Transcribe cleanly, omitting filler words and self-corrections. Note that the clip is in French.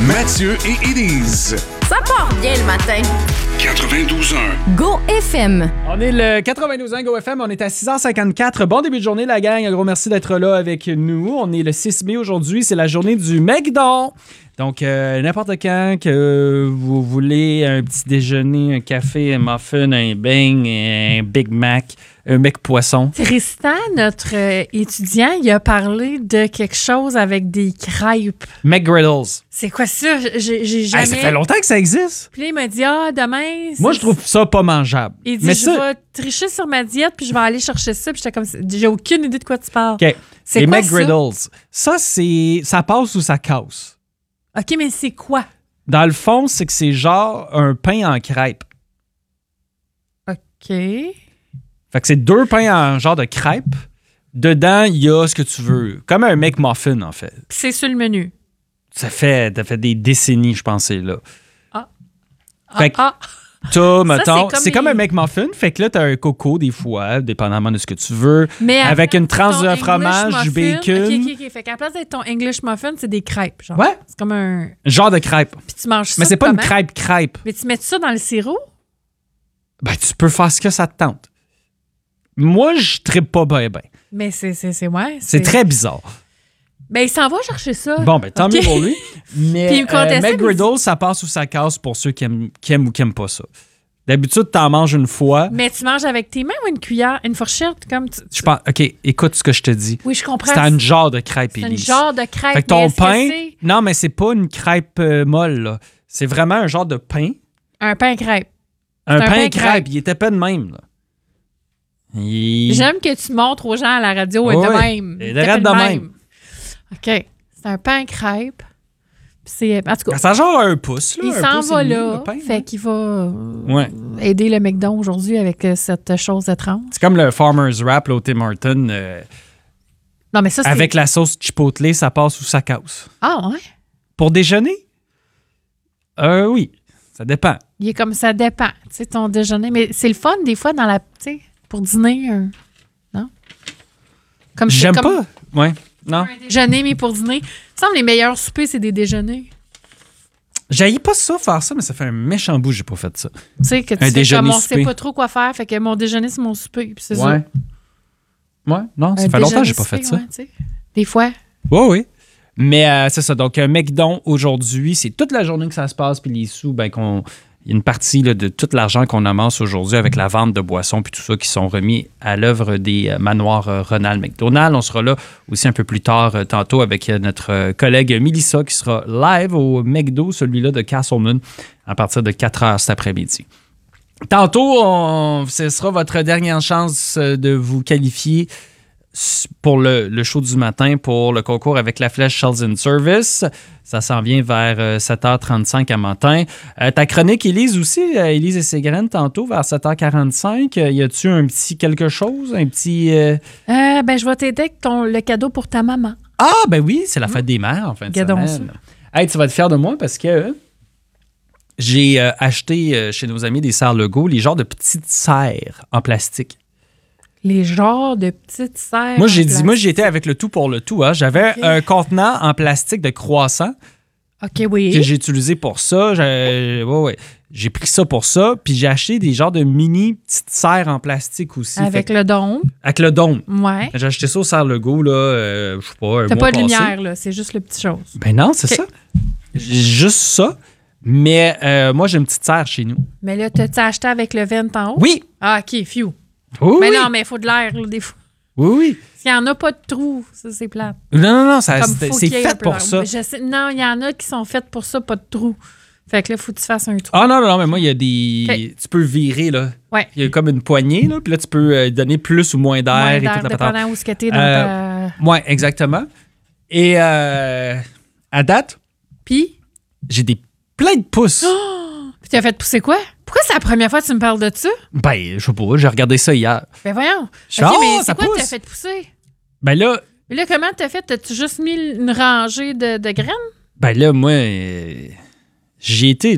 Mathieu et Élise. Ça part bien le matin. 92.1. Go FM. On est le 92.1 Go FM, on est à 6h54. Bon début de journée, la gang. Un gros merci d'être là avec nous. On est le 6 mai aujourd'hui, c'est la journée du McDon. Donc, n'importe quand que vous voulez un petit déjeuner, un café, un muffin, un beigne, un Big Mac, un mec poisson. Tristan, notre étudiant, il a parlé de quelque chose avec des crêpes. McGriddles. C'est quoi ça? J'ai jamais... Hey, ça fait longtemps que ça existe. Puis là, il m'a dit, demain... Moi, je trouve ça pas mangeable. Il dit, Mais je vais tricher sur ma diète, puis je vais aller chercher ça. Puis j'étais comme, j'ai aucune idée de quoi tu parles. OK. C'est les quoi McGriddles. Ça, ça passe ou ça casse. OK, mais c'est quoi? Dans le fond, c'est que c'est genre un pain en crêpe. OK. Fait que c'est 2 pains en genre de crêpe. Dedans, il y a ce que tu veux. Comme un McMuffin, en fait. Puis c'est sur le menu. Ça fait des décennies, je pense, c'est là. Fait que Ah. t'as, mettons, c'est comme les- un McMuffin. Fait que là, t'as un coco, des fois, dépendamment de ce que tu veux. Mais avec une tranche ton de English fromage, du muffin- bacon. OK. Fait qu'à la place d'être ton English muffin, c'est des crêpes, genre. Ouais. C'est comme un... Genre de crêpe. Puis tu manges ça Mais c'est pas une comment? crêpe. Mais tu mets ça dans le sirop? Ben, tu peux faire ce que ça te tente. Moi, je trippe pas ben. Mais ouais. C'est très bizarre. Ben, il s'en va chercher ça. Bon, ben, tant OK. mieux pour lui. Mais Puis il me contestait, McGriddle, ça passe ou ça casse pour ceux qui aiment ou qui aiment pas ça. D'habitude, t'en manges une fois. Mais tu manges avec tes mains ou une cuillère, une fourchette? Comme Je pense, OK, écoute ce que je te dis. Oui, je comprends. C'est un genre de crêpe, C'est un Élise. genre de crêpe. Fait que ton mais est-ce que pain... c'est Non, mais c'est pas une crêpe molle, là. C'est vraiment un genre de pain. un pain crêpe. Un un pain pain crêpe. crêpe. Il était pas de même, là. J'aime que tu montres aux gens à la radio et de Oui, même. et de même. OK. C'est un pain crêpe. Puis c'est... En tout cas, Ça a genre un pouce, là. il un s'en pouce va et demi, là. le pain, Fait qu'il va Ouais. aider le McDo aujourd'hui avec cette chose étrange. C'est comme le Farmer's Wrap, là, au Tim Hortons. Non, mais ça, c'est... Avec la sauce chipotle, ça passe ou ça casse. Ah, ouais? Pour déjeuner? Oui. Ça dépend. Il est comme ça dépend, tu sais, ton déjeuner. Mais c'est le fun, des fois, dans la... Tu sais, pour dîner, non? Comme J'aime comme pas. Ouais. Non. un déjeuner, mais pour dîner. Il me semble que les meilleurs soupers, c'est des déjeuners. J'haïs pas ça, faire ça, mais ça fait un méchant bout que j'ai pas fait ça. Tu sais, que tu Un fais déjeuner comme on sait souper. pas trop quoi faire, fait que mon déjeuner, c'est mon souper. Puis c'est ça. Ouais. Ouais. Non, ça Un fait longtemps que déjeuner j'ai pas fait souper, ça. ouais, tu sais. Des fois. Oui. Mais c'est ça. Donc, un McDon aujourd'hui, c'est toute la journée que ça se passe. Puis les sous, ben, il y a une partie là, de tout l'argent qu'on amasse aujourd'hui avec la vente de boissons puis tout ça qui sont remis à l'œuvre des manoirs Ronald McDonald. On sera là aussi un peu plus tard tantôt avec notre collègue Mélissa qui sera live au McDo, celui-là de Castleman, à partir de 4 heures cet après-midi. Tantôt, ce sera votre dernière chance de vous qualifier pour le show du matin pour le concours avec la flèche Shells in Service. Ça s'en vient vers 7h35 à matin. Ta chronique, Élise, aussi, Élise et ses graines, tantôt, vers 7h45. Y a-tu un petit quelque chose? Un petit... Ben, je vais t'aider avec le cadeau pour ta maman. Ah, ben oui, c'est la fête des mères en fin de Regardons semaine. Hey, tu vas être fier de moi parce que j'ai acheté chez nos amis des Serres Legault les genres de petites serres en plastique. Les genres de petites serres. Moi, en j'y étais avec le tout pour le tout. Hein. J'avais un contenant en plastique de croissant OK, oui. que j'ai utilisé pour ça. J'ai pris ça pour ça. Puis j'ai acheté des genres de mini petites serres en plastique aussi. Avec le dôme. Avec le dôme. Ouais. J'ai acheté ça au Serre Legault, là, je sais pas, un T'as mois pas de passé. lumière, là. C'est juste le petit chose. Ben non, c'est OK. ça. Juste ça. Mais moi, j'ai une petite serre chez nous. Mais là, t'as acheté avec le vent en haut? Oui. Ah, OK, phew. Oui, Mais oui. non, mais il faut de l'air, là, des fois. Oui. S'il n'y en a pas de trou, ça, c'est plate. Non, Comme c'est faut qu'il y ait un fait peu pour d'air. ça. Je sais- non, il y en a qui sont faites pour ça, pas de trou. Fait que là, il faut que tu fasses un trou. Ah non, mais moi, il y a des... OK. Tu peux virer, là. Ouais. Il y a comme une poignée, là, puis là, tu peux donner plus ou moins d'air. Moins et d'air, tout la patente. dépendant où ce que t'es dans ta... Oui, exactement. Et à date, Puis, j'ai plein de pouces. puis t'as fait pousser quoi? Pourquoi c'est la première fois que tu me parles de ça? Ben, je sais pas, j'ai regardé ça hier. Ben voyons. Je OK, fais, mais ça c'est quoi que pousse. t'as fait pousser? Ben là, Mais là, comment t'as fait? T'as-tu juste mis une rangée de graines? moi, j'y étais